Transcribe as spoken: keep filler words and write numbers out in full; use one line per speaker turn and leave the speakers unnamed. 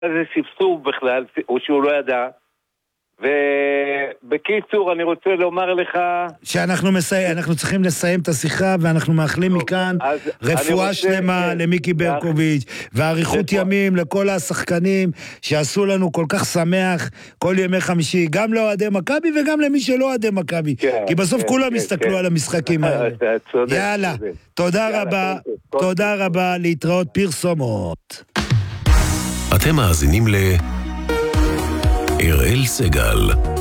זה ספסוב בכלל, או שהוא לא ידע. ובקיצור, אני רוצה לומר לך...
שאנחנו מסיים, אנחנו צריכים לסיים את השיחה, ואנחנו מאחלים מכאן רפואה שלמה למיקי ברקוביץ', ועריכות ימים לכל השחקנים שעשו לנו כל כך שמח כל ימי חמישי, גם לאוהדי מכבי וגם למי שלא אוהדי מכבי, כי בסוף כולם הסתכלו על המשחקים האלה. יאללה, תודה רבה, תודה רבה, להתראות פרסומות.
אתם מאזינים ל... אראל סגל